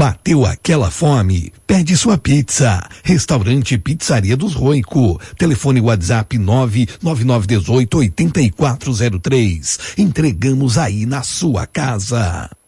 Bateu aquela fome? Pede sua pizza. Restaurante Pizzaria dos Roico. Telefone WhatsApp 99918-8403. Entregamos aí na sua casa.